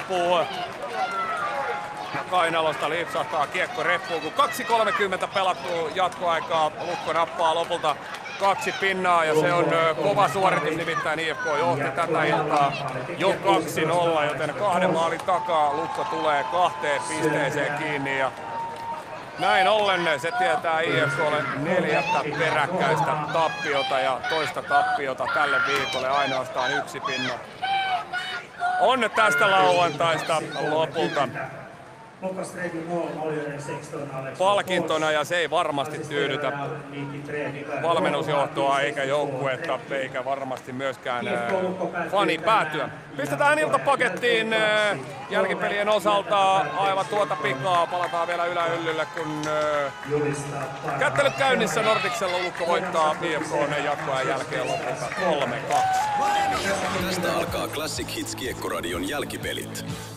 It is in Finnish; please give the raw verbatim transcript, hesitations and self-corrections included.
ampuu. Kainalosta lipsahtaa kiekko reppuun, kun kaksi kolmekymmentä pelattu jatkoaikaa. Lukko nappaa lopulta kaksi pinnaa ja se on kova suoritus, nimittäin I F K johti tätä iltaa jo kaksi nolla, joten kahden maalin takaa Lukko tulee kahteen pisteeseen kiinni ja näin ollen se tietää I F K:lle neljättä peräkkäistä tappiota ja toista tappiota tälle viikolle, ainoastaan yksi pinna. On tästä lauantaista lopulta palkintona ja se ei varmasti tyydytä valmennusjohtoa eikä joukkuetta eikä varmasti myöskään fani päätyä. Pistetään iltapakettiin jälkipelien osalta aivan tuota pikaa. Palataan vielä ylähyllylle, kun kättelyt käynnissä Nordicsella. Lukko voittaa I F K:n jatkoajan jälkeen lopulta kolme kaksi. Tästä alkaa Classic Hits -kiekkoradion jälkipelit.